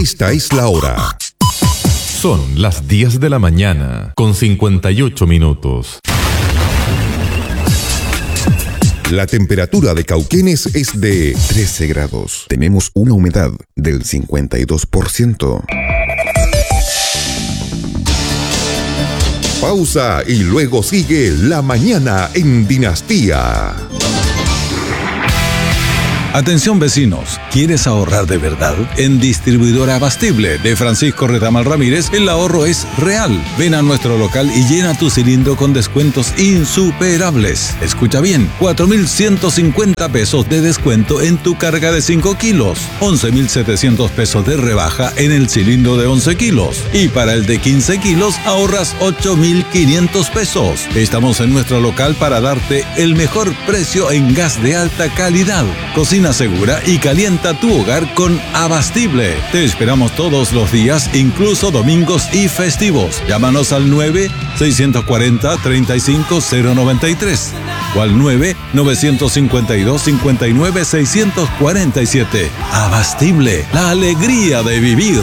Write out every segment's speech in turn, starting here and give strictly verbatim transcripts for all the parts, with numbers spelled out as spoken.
Esta es la hora. Son las diez de la mañana, con cincuenta y ocho minutos. La temperatura de Cauquenes es de trece grados. Tenemos una humedad del cincuenta y dos por ciento. Pausa y luego sigue La Mañana en Dinastía. Atención vecinos, ¿quieres ahorrar de verdad? En Distribuidora Abastible de Francisco Retamal Ramírez, el ahorro es real. Ven a nuestro local y llena tu cilindro con descuentos insuperables. Escucha bien, cuatro mil ciento cincuenta pesos de descuento en tu carga de cinco kilos, once mil setecientos pesos de rebaja en el cilindro de once kilos y para el de quince kilos ahorras ocho mil quinientos pesos. Estamos en nuestro local para darte el mejor precio en gas de alta calidad. Cocina segura y calienta tu hogar con Abastible. Te esperamos todos los días, incluso domingos y festivos. Llámanos al nueve seis cuatro cero, tres cinco cero nueve tres o al nueve nueve cinco dos, cinco nueve seis cuatro siete. Abastible, la alegría de vivir.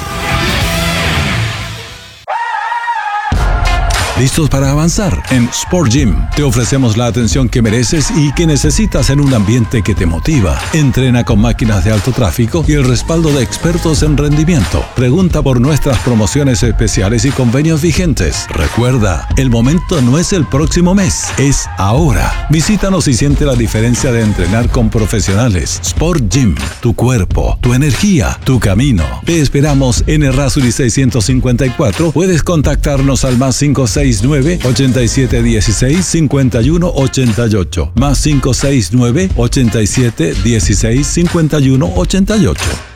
¿Listos para avanzar? En Sport Gym te ofrecemos la atención que mereces y que necesitas en un ambiente que te motiva. Entrena con máquinas de alto tráfico y el respaldo de expertos en rendimiento. Pregunta por nuestras promociones especiales y convenios vigentes. Recuerda, el momento no es el próximo mes, es ahora. Visítanos y siente la diferencia de entrenar con profesionales. Sport Gym, tu cuerpo, tu energía, tu camino. Te esperamos en Errázuriz seiscientos cincuenta y cuatro. Puedes contactarnos al más cinco seis nueve, ochenta y siete dieciséis, cincuenta y uno ochenta y ocho, más cinco seis nueve, ochenta y siete dieciséis, cincuenta y uno ochenta y ocho.